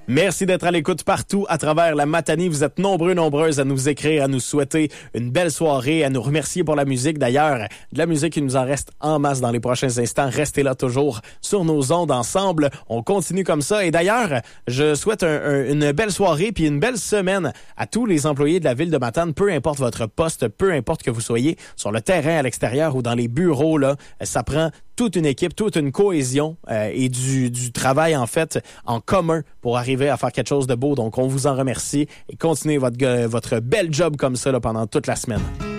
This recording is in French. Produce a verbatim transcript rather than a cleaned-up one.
Merci d'être à l'écoute partout à travers la Matanie. Vous êtes nombreux, nombreuses à nous écrire, à nous souhaiter une belle soirée, à nous remercier pour la musique. D'ailleurs, de la musique, il nous en reste en masse dans les prochains instants. Restez là toujours sur nos ondes ensemble. On continue comme ça. Et d'ailleurs, je souhaite un, un, une belle soirée puis une belle semaine à tous les employés de la ville de Matane, peu importe votre poste, peu importe que vous soyez sur le terrain, à l'extérieur ou dans les bureaux, là, ça prend toute une équipe, toute une cohésion euh, et du, du travail, en fait, en commun pour arriver à faire quelque chose de beau. Donc, on vous en remercie et continuez votre, votre bel job comme ça là, pendant toute la semaine.